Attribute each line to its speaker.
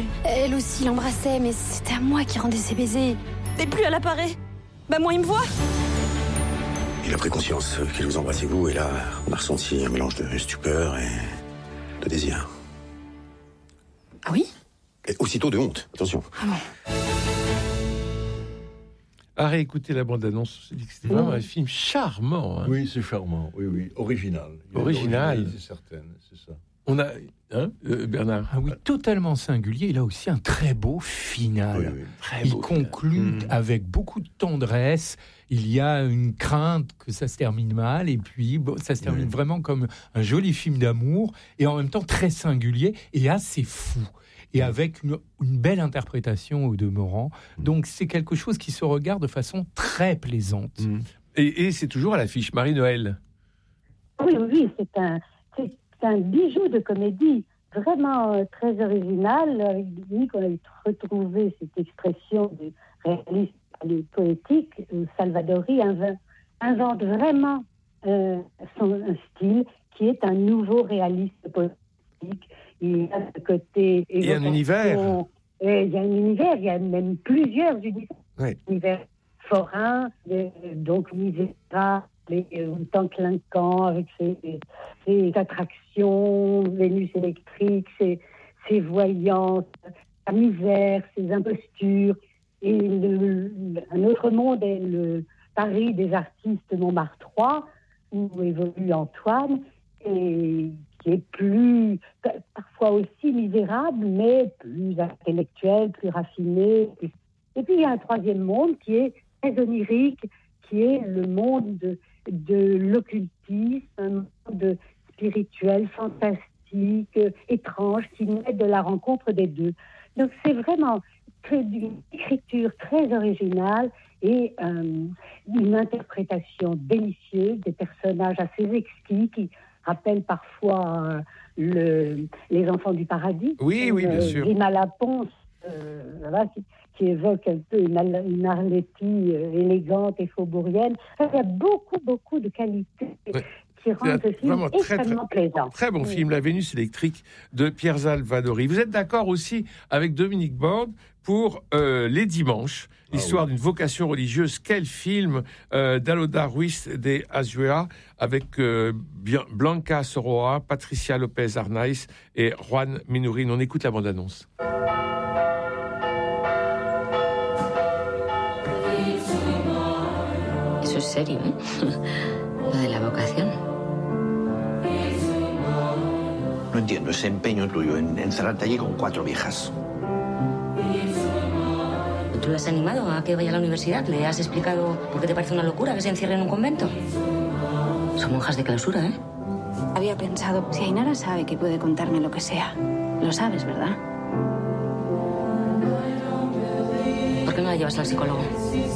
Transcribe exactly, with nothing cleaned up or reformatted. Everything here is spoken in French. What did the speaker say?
Speaker 1: Elle aussi l'embrassait, mais c'était à moi qui rendais ses baisers.
Speaker 2: Et plus elle apparaît, bah moins il me voit.
Speaker 3: Il a pris conscience qu'il vous embrassait vous, et là, on a ressenti un mélange de stupeur et de désir.
Speaker 1: Ah oui?
Speaker 3: Et aussitôt de honte, attention.
Speaker 1: Ah bon?
Speaker 4: À réécouter la bande-annonce, c'est c'était vraiment un film charmant. Hein.
Speaker 5: Oui, c'est charmant, oui, oui, original. Il
Speaker 4: Original.
Speaker 5: C'est certain, c'est ça.
Speaker 4: On a, hein, euh, Bernard.
Speaker 6: Ah oui, totalement singulier. Il a aussi un très beau final.
Speaker 5: Oui, oui.
Speaker 4: Très
Speaker 6: Il
Speaker 4: beau
Speaker 6: conclut
Speaker 4: final. Mmh.
Speaker 6: avec beaucoup de tendresse. Il y a une crainte que ça se termine mal, et puis bon, ça se termine
Speaker 5: Oui.
Speaker 6: vraiment comme un joli film d'amour, et en même temps très singulier et assez fou. Et avec une, une belle interprétation au demeurant. Donc c'est quelque chose qui se regarde de façon très plaisante.
Speaker 4: Mmh. Et, et c'est toujours à l'affiche, Marie-Noël.
Speaker 7: Oui, oui, c'est un, c'est, c'est un bijou de comédie, vraiment euh, très original. Avec Nick, on a retrouvé cette expression du réalisme poétique. où Salvadori inv- invente vraiment euh, son un style qui est un nouveau réalisme poétique. Il y a ce côté
Speaker 4: Il y a un univers.
Speaker 7: Et il y a un univers, il y a même plusieurs univers.
Speaker 4: Ouais.
Speaker 7: Univers forain, euh, donc Misérable, euh, temps clinquant, avec ses, ses attractions, Vénus électrique, ses, ses voyances, sa misère, ses impostures. Et le, un autre monde est le Paris des artistes Montmartre trois, où évolue Antoine, et qui est plus, parfois aussi misérable, mais plus intellectuel, plus raffiné. Plus... Et puis il y a un troisième monde qui est très onirique, qui est le monde de, de l'occultisme, un monde spirituel, fantastique, étrange, qui naît de la rencontre des deux. Donc c'est vraiment très, une écriture très originale et euh, une interprétation délicieuse, des personnages assez exquis qui rappellent parfois euh, le, les enfants du paradis.
Speaker 4: Oui, oui, bien
Speaker 7: euh,
Speaker 4: sûr.
Speaker 7: Rima Laponce, euh, voilà, qui, qui évoque un peu une, une Arletty euh, élégante et faubourienne. Il y a beaucoup, beaucoup de qualités
Speaker 4: Ouais.
Speaker 7: qui rendent ce film
Speaker 4: Vraiment très,
Speaker 7: extrêmement
Speaker 4: très,
Speaker 7: plaisant.
Speaker 4: très bon
Speaker 7: Oui.
Speaker 4: film, La Vénus électrique de Pierre Salvadori. Vous êtes d'accord aussi avec Dominique Borde pour euh, Les Dimanches, l'histoire
Speaker 5: Ah oui.
Speaker 4: d'une vocation religieuse. Quel film euh, d'Aloda Ruiz de Azuera avec euh, Blanca Soroa, Patricia Lopez Arnaiz et Juan Minurin. On écoute la bande-annonce.
Speaker 8: Eso es serio, ¿eh? Lo de la vocación.
Speaker 9: No entiendo ese empeño tuyo en encerrarte allí con cuatro viejas.
Speaker 8: ¿Tú le has animado a que vaya a la universidad? ¿Le has explicado por qué te parece una locura que se encierre en un convento? Son monjas de clausura, ¿eh?
Speaker 1: Había pensado, si Ainara sabe que puede contarme lo que sea, lo sabes, ¿verdad?
Speaker 8: ¿Por qué no la llevas al psicólogo?